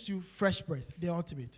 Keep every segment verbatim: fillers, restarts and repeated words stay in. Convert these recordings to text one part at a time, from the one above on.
gives you fresh breath, the ultimate.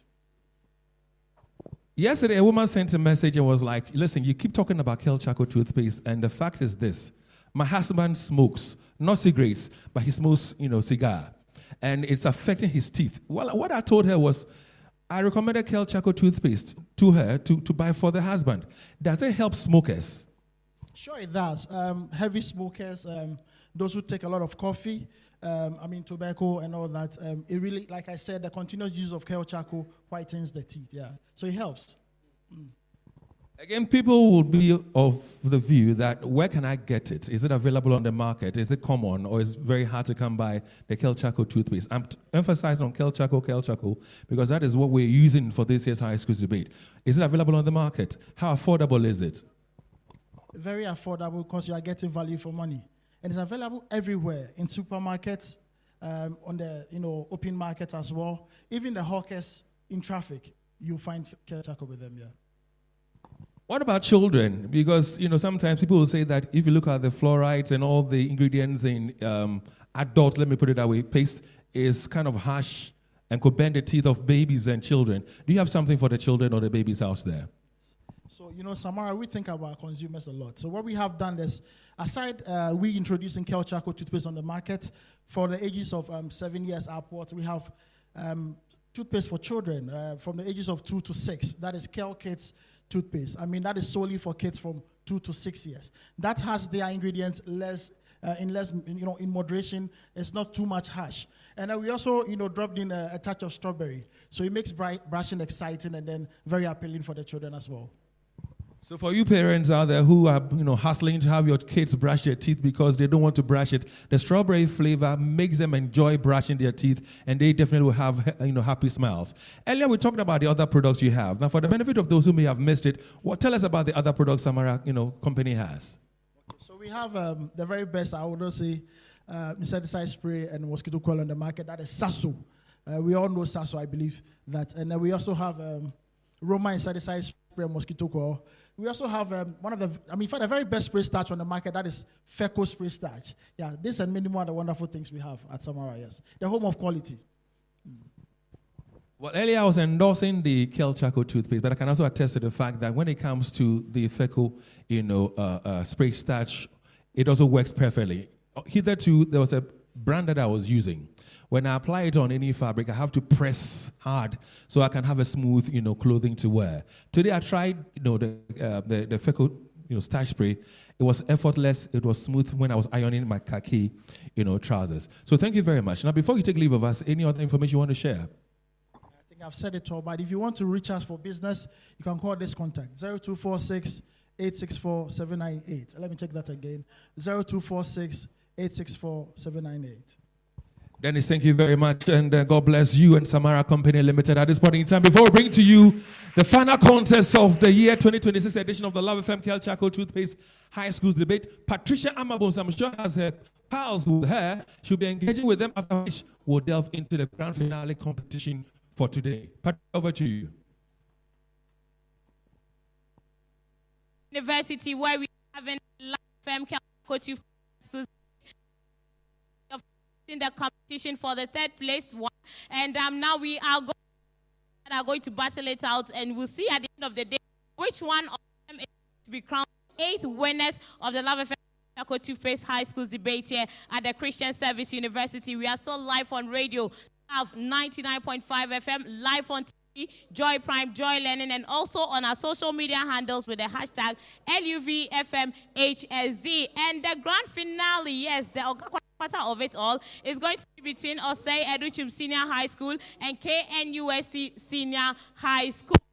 Yesterday, a woman sent a message and was like, listen, you keep talking about Kel Charcoal toothpaste, and the fact is this. My husband smokes, not cigarettes, but he smokes, you know, cigar. And it's affecting his teeth. Well, what I told her was, I recommended Kel Charcoal toothpaste to her to, to buy for the husband. Does it help smokers? Sure it does. Um, heavy smokers, um, those who take a lot of coffee, um, I mean tobacco and all that, um, it really, like I said, the continuous use of Kel Charcoal whitens the teeth, yeah. So it helps. Mm. Again, people will be of the view that where can I get it? Is it available on the market? Is it common, or is it very hard to come by the Kel Charcoal toothpaste? I'm t- emphasizing on Kel Charcoal, Kel Charcoal, because that is what we're using for this year's high schools debate. Is it available on the market? How affordable is it? Very affordable because you are getting value for money. And it's available everywhere, in supermarkets, um, on the you know open market as well. Even the hawkers in traffic, you'll find Kel Charcoal with them, yeah. What about children? Because, you know, sometimes people will say that if you look at the fluorides and all the ingredients in um, adult, let me put it that way, paste is kind of harsh and could bend the teeth of babies and children. Do you have something for the children or the babies out there? So, you know, Samara, we think about consumers a lot. So what we have done is, aside uh, we introducing Kel Charcoal toothpaste on the market, for the ages of um, seven years upwards, we have um, toothpaste for children uh, from the ages of two to six. That is Kel Kids toothpaste. I mean, that is solely for kids from two to six years. That has their ingredients less, uh, in less, you know, in moderation. It's not too much harsh. And then we also, you know, dropped in a, a touch of strawberry. So it makes bright, brushing exciting and then very appealing for the children as well. So for you parents out there who are, you know, hustling to have your kids brush their teeth because they don't want to brush it, the strawberry flavor makes them enjoy brushing their teeth, and they definitely will have, you know, happy smiles. Earlier we talked about the other products you have. Now, for the benefit of those who may have missed it, what tell us about the other products Samara, you know, company has? Okay, so we have um, the very best, I would say, uh, insecticide spray and mosquito coil on the market. That is Sasso. Uh, we all know Sasso, I believe that. And then we also have um, Roma insecticide spray and mosquito coil. We also have um, one of the, I mean, for the very best spray starch on the market, that is Feco spray starch. Yeah, this and many more of the wonderful things we have at Samara, yes. The home of quality. Mm. Well, earlier I was endorsing the Kel Charcoal toothpaste, but I can also attest to the fact that when it comes to the Feco, you know, uh, uh, spray starch, it also works perfectly. Hitherto, there was a brand that I was using. When I apply it on any fabric, I have to press hard so I can have a smooth, you know, clothing to wear. Today I tried, you know, the uh, the, the Feco, you know, starch spray. It was effortless. It was smooth when I was ironing my khaki, you know, trousers. So thank you very much. Now, before you take leave of us, any other information you want to share? I think I've said it all, but if you want to reach us for business, you can call this contact, zero two four six, eight six four, seven nine eight. Let me take that again, zero two four six, eight six four, seven nine eight. Dennis, thank you very much, and uh, God bless you and Samara Company Limited at this point in time. Before we bring to you the final contest of the year twenty twenty-six edition of the Love F M Kel Charcoal Toothpaste High Schools Debate, Patricia Amabons, I'm sure, has her pals with her. She'll be engaging with them, after which we'll delve into the grand finale competition for today. Pat, over to you. University, where we have in Love F M Kel Charcoal Toothpaste Schools in the competition for the third place one, and um, now we are going, are going to battle it out, and we'll see at the end of the day which one of them is to be crowned eighth winners of the Love F M Charcoal Toothpaste High Schools Debate here at the Christian Service University. We are still live on radio, have ninety-nine point five F M, live on T V, Joy Prime, Joy Learning, and also on our social media handles with the hashtag L U V F M H S D. And the grand finale, yes, the quarter of it all is going to be between Osei Educhim Senior High School and K N U S T Senior High School.